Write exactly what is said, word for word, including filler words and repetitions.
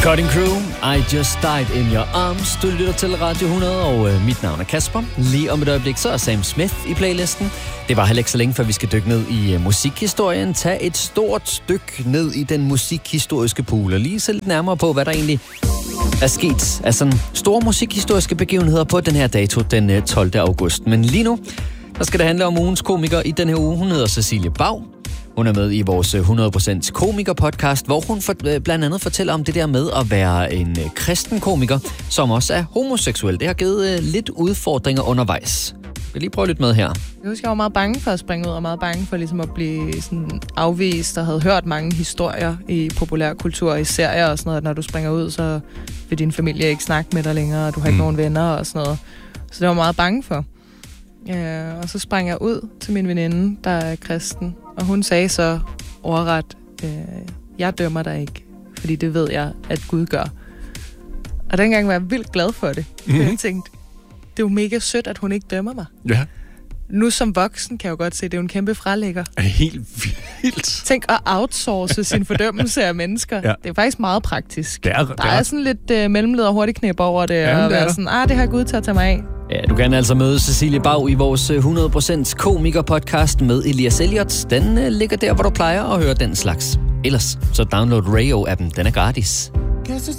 Cutting Crew, I Just Died in Your Arms. Du lytter til Radio hundrede, og øh, mit navn er Kasper. Lige om et øjeblik, så er Sam Smith i playlisten. Det var heller ikke så længe, før vi skal dykke ned i øh, musikhistorien. Tag et stort stykke ned i den musikhistoriske pool, og lige se lidt nærmere på, hvad der egentlig er sket af sådan store musikhistoriske begivenheder på den her dato, den øh, tolvte august. Men lige nu, der skal det handle om ugens komiker i den her uge. Hun hedder Cecilie Bau. Hun er med i vores hundrede procent komiker-podcast, hvor hun for, blandt andet fortæller om det der med at være en kristen komiker, som også er homoseksuel. Det har givet uh, lidt udfordringer undervejs. Jeg vil lige prøve lidt med her. Jeg husker, jeg var meget bange for at springe ud, og meget bange for ligesom at blive sådan afvist, og havde hørt mange historier i populærkultur, i serier og sådan noget, at når du springer ud, så vil din familie ikke snakke med dig længere, og du har ikke mm. nogen venner og sådan noget. Så det var jeg meget bange for. Ja, og så sprang jeg ud til min veninde, der er kristen, og hun sagde så ordret, øh, jeg dømmer dig ikke, fordi det ved jeg, at Gud gør. Og dengang var jeg vildt glad for det. Mm-hmm. Jeg tænkte, det er jo mega sødt, at hun ikke dømmer mig. Ja. Nu som voksen kan jeg jo godt se, det er jo en kæmpe fralægger. Er helt vildt. Tænk at outsource sin fordømmelse af mennesker. Ja. Det er faktisk meget praktisk. Det er, der det er, er sådan lidt øh, mellemled og hurtigt knæb over det, ja, og være sådan, ah, det har Gud til at tage mig af. Ja, du kan altså møde Cecilie Bau i vores hundrede procent komiker-podcast med Elias Elliot. Den uh, ligger der, hvor du plejer at høre den slags. Ellers så download Rayo-appen, den er gratis. Guess it's